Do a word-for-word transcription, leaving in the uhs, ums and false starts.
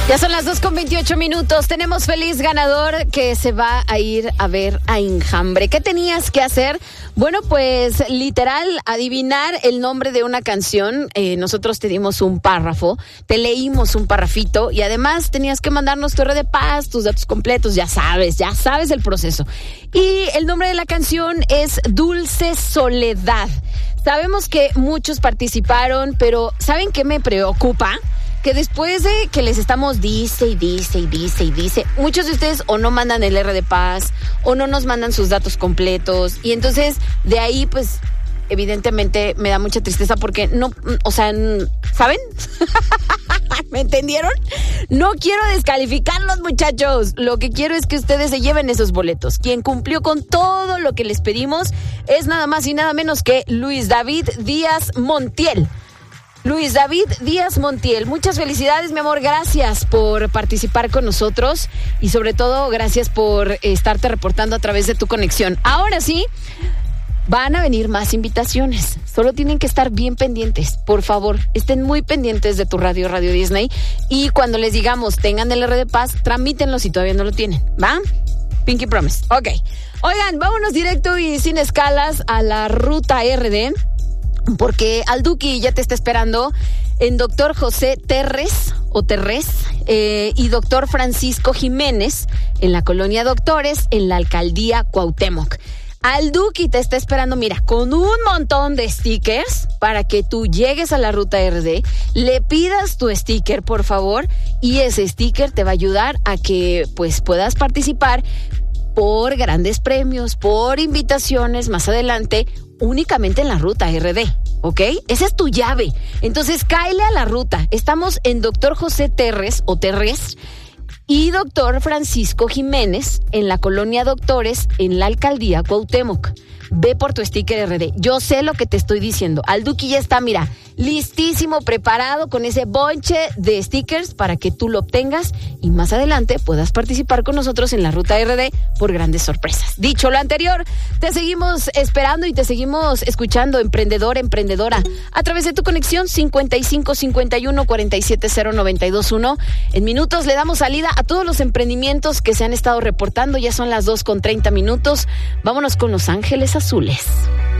Ya son las dos con veintiocho minutos. Tenemos feliz ganador que se va a ir a ver a Enjambre. ¿Qué tenías que hacer? Bueno, pues literal, adivinar el nombre de una canción. Eh, nosotros te dimos un párrafo, te leímos un parrafito y además tenías que mandarnos tu R de paz, tus datos completos. Ya sabes, ya sabes el proceso. Y el nombre de la canción es Dulce Soledad. Sabemos que muchos participaron, pero ¿saben qué me preocupa? Que después de que les estamos dice y dice y dice y dice, muchos de ustedes o no mandan el R de paz o no nos mandan sus datos completos y entonces de ahí pues evidentemente me da mucha tristeza porque no, o sea, ¿saben? ¿Me entendieron? No quiero descalificarlos, muchachos. Lo que quiero es que ustedes se lleven esos boletos. Quien cumplió con todo lo que les pedimos es nada más y nada menos que Luis David Díaz Montiel. Luis David Díaz Montiel, muchas felicidades, mi amor, gracias por participar con nosotros y sobre todo gracias por estarte reportando a través de tu conexión. Ahora sí, van a venir más invitaciones, solo tienen que estar bien pendientes, por favor, estén muy pendientes de tu radio, Radio Disney, y cuando les digamos tengan el R de paz, tramítenlo si todavía no lo tienen, ¿va? Pinky Promise, ok. Oigan, vámonos directo y sin escalas a la ruta R D. Porque Alduki ya te está esperando en Doctor José Terres o Terres eh, y Doctor Francisco Jiménez en la colonia Doctores en la alcaldía Cuauhtémoc. Alduki te está esperando, mira, con un montón de stickers para que tú llegues a la ruta R D, le pidas tu sticker, por favor, y ese sticker te va a ayudar a que pues puedas participar por grandes premios, por invitaciones más adelante, únicamente en la ruta R D, ¿ok? Esa es tu llave. Entonces, cáele a la ruta. Estamos en Doctor José Terres o Terres y Doctor Francisco Jiménez en la colonia Doctores en la alcaldía Cuauhtémoc. Ve por tu sticker R D. Yo sé lo que te estoy diciendo. Alduki ya está, mira, listísimo, preparado con ese bonche de stickers para que tú lo obtengas y más adelante puedas participar con nosotros en la ruta R D por grandes sorpresas. Dicho lo anterior, te seguimos esperando y te seguimos escuchando, emprendedor, emprendedora, a través de tu conexión cincuenta y cinco cincuenta y uno cuarenta y siete cero noventa y dos uno. En minutos le damos salida a todos los emprendimientos que se han estado reportando. Ya son las dos con treinta minutos. Vámonos con Los Ángeles Azules.